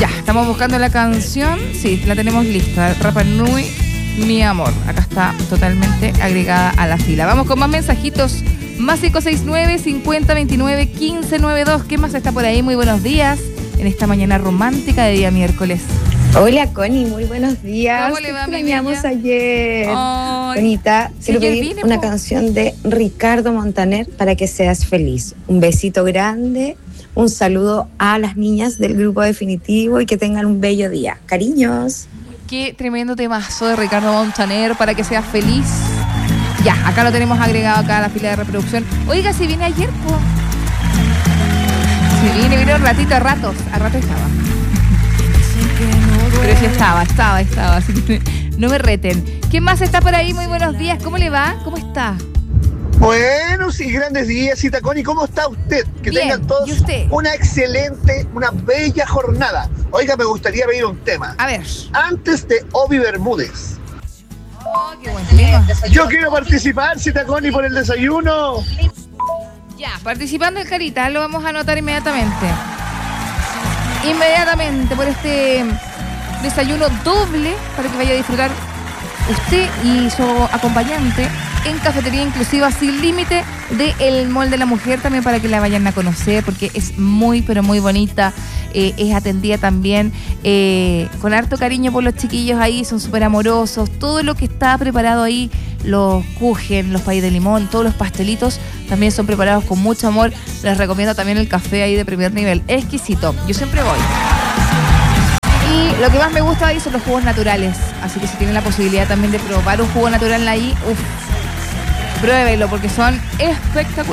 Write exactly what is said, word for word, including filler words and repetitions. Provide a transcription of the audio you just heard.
Ya, estamos buscando la canción. Sí, la tenemos lista. Rapa Nui, mi amor. Acá está totalmente agregada a la fila. Vamos con más mensajitos. Más cinco seis nueve, cincuenta veintinueve, quince noventa y dos. ¿Qué más está por ahí? Muy buenos días en esta mañana romántica de día miércoles. Hola, Connie, muy buenos días. ¿Cómo le va, mi extrañamos niña? ayer. Ay, Bonita, si quiero ayer pedir vine, una po. canción de Ricardo Montaner para que seas feliz. Un besito grande, un saludo a las niñas del Grupo Definitivo y que tengan un bello día. Cariños. Qué tremendo temazo de Ricardo Montaner para que seas feliz. Ya, acá lo tenemos agregado acá a la fila de reproducción. Oiga, si viene ayer, po. Si viene, vino un ratito, a ratos. A rato estaba. Pero sí estaba, estaba, estaba. Así que no me reten. ¿Quién más está por ahí? Muy buenos días. ¿Cómo le va? ¿Cómo está? Buenos y grandes días, Cita Connie. ¿Cómo está usted? Que Bien, tengan todos ¿y usted? una excelente, una bella jornada. Oiga, me gustaría pedir un tema. A ver. Antes de Obi Bermúdez. Oh, qué buen tema. Yo quiero participar, Cita Connie, por el desayuno. Ya, participando en Carita, lo vamos a anotar inmediatamente. Inmediatamente por este desayuno doble para que vaya a disfrutar usted y su acompañante en Cafetería Inclusiva Sin Límite de El Mall de la Mujer, también para que la vayan a conocer porque es muy pero muy bonita, eh, es atendida también eh, con harto cariño por los chiquillos ahí, son súper amorosos, todo lo que está preparado ahí, los kuchen, los pay de limón, todos los pastelitos también son preparados con mucho amor. Les recomiendo también el café ahí de primer nivel, exquisito, yo siempre voy. Y lo que más me gusta ahí son los jugos naturales. Así que si tienen la posibilidad también de probar un jugo natural ahí, uff, pruébelo porque son espectaculares.